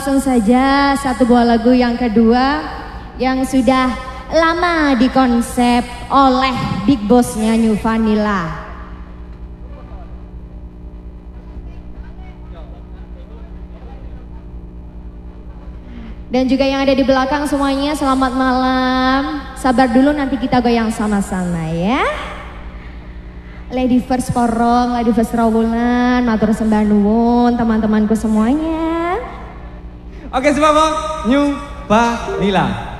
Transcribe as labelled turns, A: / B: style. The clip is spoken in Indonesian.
A: Langsung saja satu buah lagu yang kedua yang sudah lama dikonsep oleh Big Boss-nya New Vanilla. Dan juga yang ada di belakang semuanya selamat malam. Sabar dulu nanti kita goyang sama-sama ya. Lady First Porong, Lady First Rawulan, matur sembah nuwun teman-temanku semuanya.
B: Oke semua, New Vanilla.